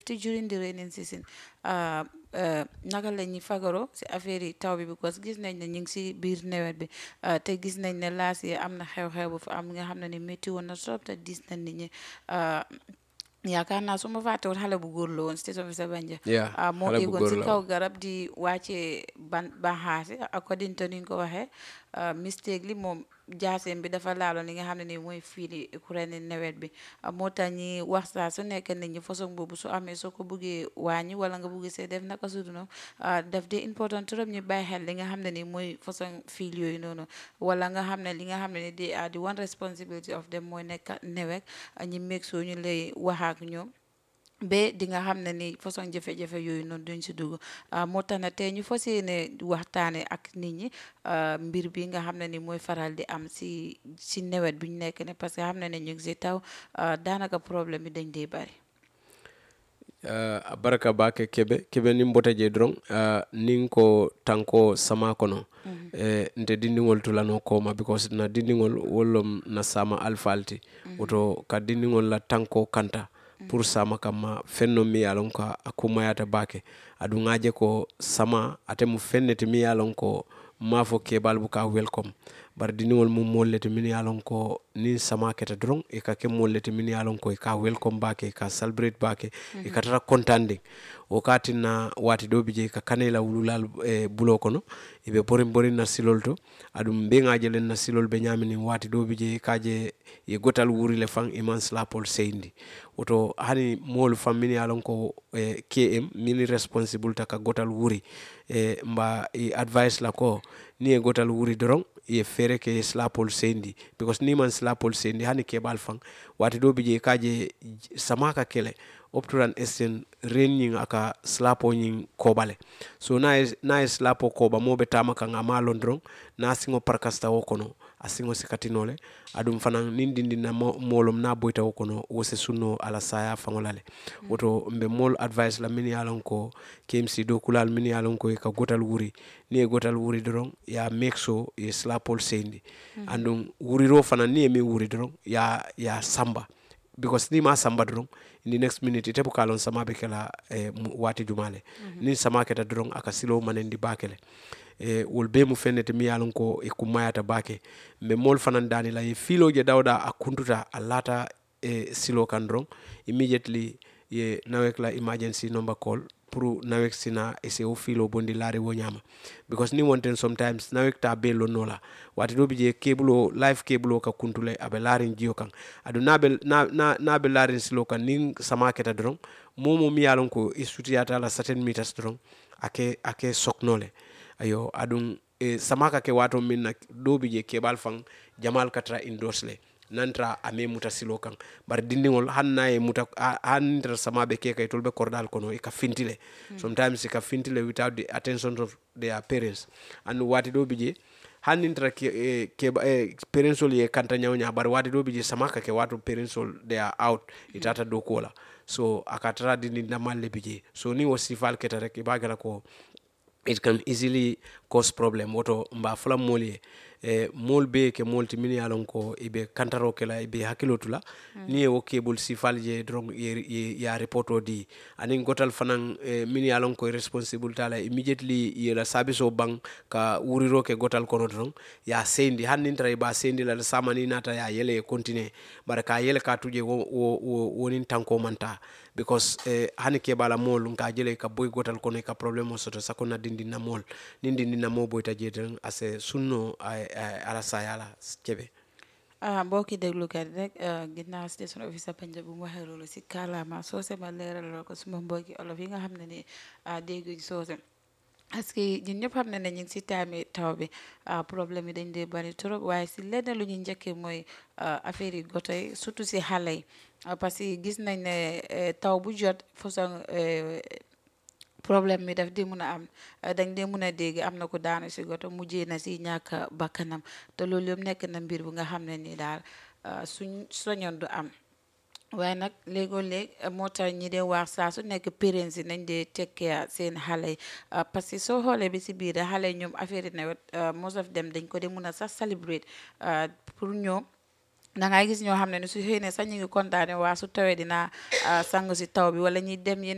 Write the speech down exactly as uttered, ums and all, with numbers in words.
surtout during the raining season uh, uh, naka la ñuy fagaro si affaire yi taw bi because gis nañ ne ñu ngi si biir nawet bi uh, te gis nañ ne laas yi am na xew-xew bu fa am nga xam ne ni métti woon na trop te dis nañ nit ñi uh, yaakaar naa su ma fàttewul xale bu góor la woon state officer Banja yeah ah moo xale bu éegoon góor si la kaw woon. garab di wàcce ban banxaasi according to ni ñu ko waxee ah, mistake li moom jaaseem bi dafa laaloon li nga xam ne ni mooy fiili kuréel nawet bi ah, moo tax ñi wax saa su nekk nit ñi façon boobu su amee soo ko buggee wàññi wala nga bugg see def naka su dul noonu ah, daf di important trop ñu bàyyi xel li nga xam ne ni mooy façon fiil yooyu noonu wala nga xam ne li nga xam ne ni di ah, the one responsibility of them mooy nekk newek ñi meeg soo ñu lay wax ak ñoom ba di nga xam ne ni façon jafe-jafe yooyu noonu duñ si dugg ah, moo tax na tey ñu fas yéene waxtaane ak nit ñi ah, mbir bi nga xam ne ni mooy faral di am si si nawet bi ñu nekk ne parce que xam ne ne ñu ngi si taw ah, daanaka problème bi dañ dee bari uh, baraka bake kebe kebe ni mbota je drong uh, nin ko tanko sama kono Mhm, eh, nte dindingol tulano koma because na dindingol wolom na sama alfalti woto ka dindingol la tanko kanta pour sama kama fenno mi yalon ko akumayata bake adu ngaje ko sama atemu fennete mi yalon ko mafo kebal buka welcome bar dindingol mum mollete min yalon ko ni sama keta drong e ka ke mollete min yalon ko e ka welcome bake ka celebrate bake e ka tara contanding o katina wati do bije ka kanela wululal e bulo kono e be borin borin na silol to adum be ngaje len na silol be nyamini wati do bije kaje e gotal wuri le fang iman slapol seindi oto hani mol famini yalon ko e km mini responsible ta ka gotal wuri e mba e advice la ko ni e gotal wuri dorong e fere ke slapol sendi because ni man slapol sendi hani ke bal fang wati do bije kaje samaka kele opturan esten renning aka slapo nyin kobale so na e, na e slapo koba mobe tamaka ngama londron na singo parkasta wokono asingo sikatinole adum fanan nindindi na mo, molom na boyta wokono wose sunno ala saya fangolale mm. woto mbe mol advice la mini alon ko kemsi do kulal mini alon ko ka gotal wuri ni e gotal wuri doron ya make so e slapol sendi mm-hmm. andum wuri ro fanan ni e mi wuri doron ya ya samba because ni ma samba doron in the next minute ite bukalon sama be kala eh, wati jumale mm-hmm. ni sama keta doron aka silo manendi bakele e wol be mu fennete mi yalon ko e kumayata bake me mol fanan dani la e filo je dawda akuntuta alata e silo kan doron immediately ye nawek la emergency number call pour nawek sina e se o filo bondi lare wo nyama because ni wonten sometimes nawek ta be lo nola wati do bije kebulo live kebulo ka kuntule abe larin jiyo kan adu nabe na na nabe larin silo kan nin sama keta dron momo mi yalon ko e sutiyata la certain meters dron ake ake soknole ayo adun e samaka ke wato min na do bije kebal fang jamal katra indosle nantra ame muta silo kan bar dindingol hanna e muta hantra samabe ke kay tolbe kordal kono e ka fintile mm. sometimes e ka fintile without the attention of their parents and wati do bije hanintra ke e, ke e, parents ye kanta nyawnya bar wati do bije samaka ke wato parents they are out mm. itata do kola so akatra dindi namalle bije so ni wasifal keta rek ibagara ko it can easily cause problem woto mba fula moli e mol be ke molti min yalon ko ibe kantaro kala ibe hakilotula mm. ni e o cable sifal je drong ye ya reporto di anin gotal fanan e, min yalon ko responsible tala immediately ye la sabiso bang ka wuriro ke gotal kono drong ya sendi hanin tra ba sendi la samani nata ya yele continue baraka yele ka tuje wo, wo, wo wonin tanko manta because eh, hani ke bala mol nka jele ka boy gotal kono ka problem soto sakona dindi na mol nindi na mo boy ta jeten ase sunno ay ala sayala kebe ah mbokki déglukat rek ginnaaw station officer Panja bu mu waxee loolu si kàllaama soose ma leeral ko suma mbokki olof yi nga xam ne ni dégguñ soose parce que ñun ñëpp xam ne ne ñu ngi si taami taw bi problème yi dañ dee bari trop waaye si lenn lu ñu njëkkee mooy affaire yi goto yi surtout si xale yi parce que gis nañ ne taw bu jot façon problème mi daf di mun a am dañ dee mun a dégg am na ko daanu si goto mujjee na si ñàkk bakkanam te loolu yëpp nekk na mbir bu nga xam ne ni daal suñ soñoon du am waaye nag léegoo léeg moo tax ñi dee wax saa su nekk parents yi nañ dee tekkee seen xale yi parce que soo xoolee bi si biir xale yi ñoom affaire yi nawet most of them dañ ko dee mun a sax celebrate pour ñoom da ngay gis ñoo xam ne ni su xëy ne sax ñu ngi kontaane waa su tawee dinaa sangu si taw bi wala ñuy dem